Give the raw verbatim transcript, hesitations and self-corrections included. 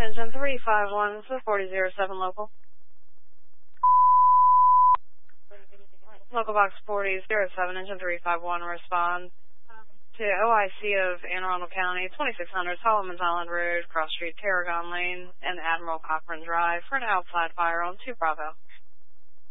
Engine three five one, this is forty oh seven local. Local box forty oh seven, engine three five one, respond to O I C of Anne Arundel County, twenty-six hundred Solomon's Island Road, Cross Street, Tarragon Lane, and Admiral Cochran Drive for an outside fire on two Bravo.